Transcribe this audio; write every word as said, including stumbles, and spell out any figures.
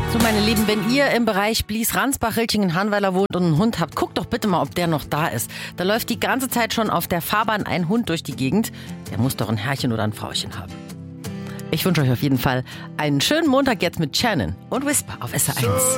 So, meine Lieben, wenn ihr im Bereich Blies, Ransbach, Rilchingen, Hanweiler wohnt und einen Hund habt, guckt doch bitte mal, ob der noch da ist. Da läuft die ganze Zeit schon auf der Fahrbahn ein Hund durch die Gegend. Der muss doch ein Herrchen oder ein Frauchen haben. Ich wünsche euch auf jeden Fall einen schönen Montag jetzt mit Shannon und Whisper auf S R eins.